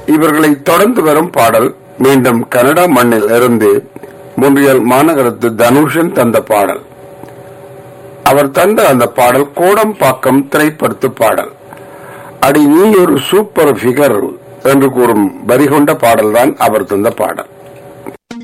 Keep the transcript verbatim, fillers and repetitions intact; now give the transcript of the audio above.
இவர்களை தொடர்ந்து வரும் பாடல் மீண்டும் கனடா மண்ணில் இருந்து மொன்றியல் மாநகரத்து தனுஷன் தந்த பாடல். அவர் தந்த அந்த பாடல் கோடம்பாக்கம் திரைப்படத்து பாடல். அடி நீ ஒரு சூப்பர் பிகர் என்று கூறும் வரி கொண்ட பாடல்தான் அவர் தந்த பாடல்.